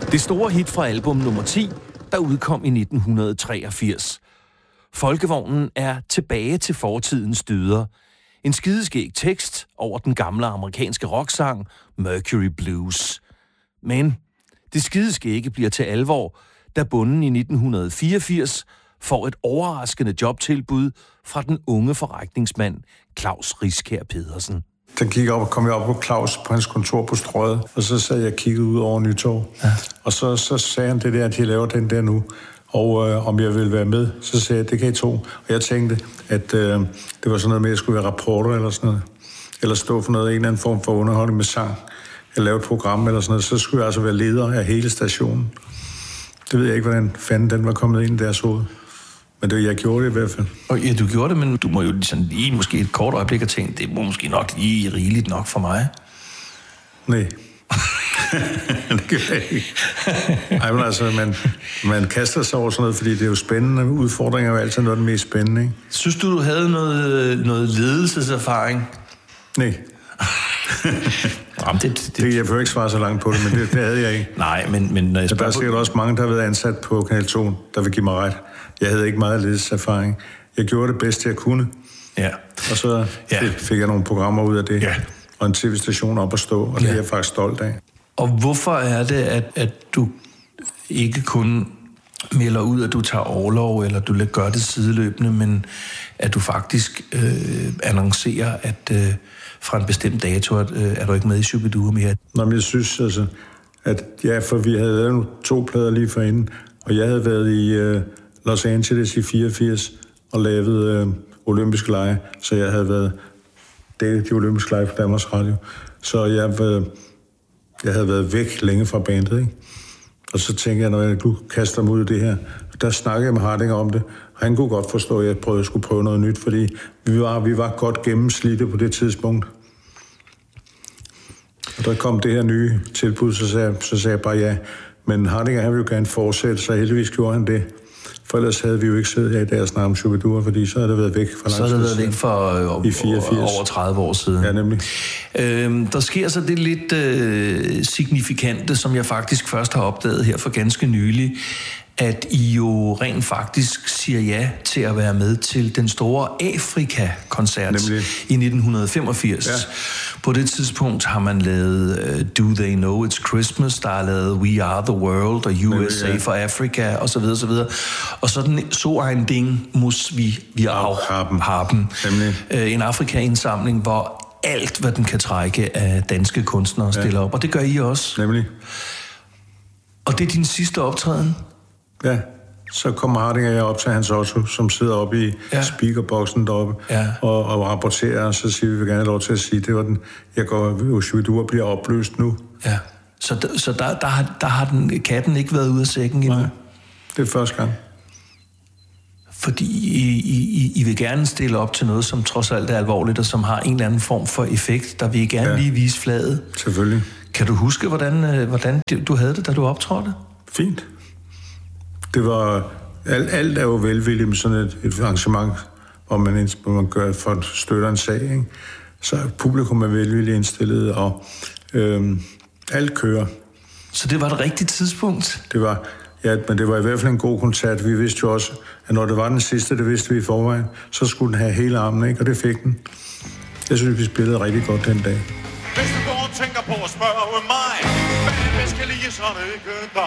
Det store hit fra album nummer 10, der udkom i 1983. Folkevognen er tilbage til fortidens dyder. En skideskæg tekst over den gamle amerikanske rocksang Mercury Blues. Men det skideskægge bliver til alvor, da bonden i 1984 får et overraskende jobtilbud fra den unge forretningsmand Claus Riskær Pedersen. Den kom jeg op på Claus på hans kontor på Strøget, og så sad jeg og kiggede ud over Nytorv. Ja. Og så sagde han det der, at de laver den der nu, og om jeg ville være med. Så sagde jeg, det kan I tro. Og jeg tænkte, at det var sådan noget med, at jeg skulle være rapporter eller sådan noget. Eller stå for noget, en eller anden form for underholdning med sang. Eller lave et program eller sådan noget. Så skulle jeg altså være leder af hele stationen. Det ved jeg ikke, hvordan fanden den var kommet ind i deres hoved. Men det jeg gjorde det i hvert fald. Og ja, du gjorde det, men du må jo sådan lige måske et kort øjeblik og tænke, det må måske nok lige rigeligt nok for mig. Nej. Det gør jeg ikke. Ej, men altså, man kaster sig over sådan noget, fordi det er jo spændende. Udfordringer er jo altid noget af det mest spændende, ikke? Synes du havde noget ledelseserfaring? Nej. Jamen, jeg behøver ikke svare så langt på det, men det havde jeg ikke. Nej, men når jeg spørger... Der er sikkert også mange, der har været ansat på Kanal 2, der vil give mig ret. Jeg havde ikke meget ledelseserfaring. Jeg gjorde det bedste, jeg kunne. Ja. Og så fik jeg nogle programmer ud af det. Ja. Og en tv-station op at stå, og det er jeg faktisk stolt af. Og hvorfor er det, at du ikke kun melder ud, at du tager orlov, eller du gør det sideløbende, men at du faktisk annoncerer, at fra en bestemt dato, er du ikke med i Shubidua mere? Nå, men jeg synes altså, at for vi havde lavet 2 plader lige forinden, og jeg havde været i Los Angeles i 84 og lavet olympiske lege, så jeg havde været de olympiske lege på Danmarks Radio. Så jeg havde været væk længe fra bandet, ikke? Og så tænkte jeg, når jeg nu kaster mig ud i det her, der snakkede jeg med Hardinger om det, og han kunne godt forstå, at jeg skulle prøve noget nyt, fordi vi var godt gennemslidte på det tidspunkt. Og der kom det her nye tilbud, så sagde jeg bare ja. Men Hardinger, han ville jo gerne fortsætte, så heldigvis gjorde han det. For ellers havde vi jo ikke siddet her i dag og snakket om Shubidua, fordi så havde det været væk for lang tid. Så havde det været væk for i 84. Over 30 år siden. Ja, nemlig. Der sker så det lidt signifikante, som jeg faktisk først har opdaget her for ganske nylig, at I jo rent faktisk siger ja til at være med til den store Afrika-koncert i 1985. Ja. På det tidspunkt har man lavet Do They Know It's Christmas, der er lavet We Are The World og USA for Africa osv. osv. Og sådan så ein Ding muss vi auch haben. En Afrika-indsamling, hvor alt, hvad den kan trække af danske kunstnere stiller op. Og det gør I også. Nemlig. Og det er din sidste optræden? Ja, så kommer Hardinger jeg op til Hans Otto, som sidder oppe i speakerboksen deroppe og rapporterer, og så siger vi, gerne have lov til at sige, det var den, Shubidua bliver opløst nu. Ja, så der har katten ikke været ude af sækken endnu? Nej, det er første gang. Fordi I vil gerne stille op til noget, som trods alt er alvorligt, og som har en eller anden form for effekt. Der vil I gerne lige vise flaget. Selvfølgelig. Kan du huske, hvordan du havde det, da du optrådte? Fint. Det var... Alt er jo velvilligt med sådan et arrangement, hvor man gør for at støtte en sag, ikke? Så publikum er velvilligt indstillet, og alt kører. Så det var et rigtigt tidspunkt? Det var... Ja, men det var i hvert fald en god koncert. Vi vidste jo også, at når det var den sidste, det vidste vi i forvejen, så skulle den have hele armen, ikke? Og det fik den. Jeg synes, vi spillede rigtig godt den dag. Hvis du går og tænker på at spørge mig, hvad er bedst kan lide, så er det ikke dig.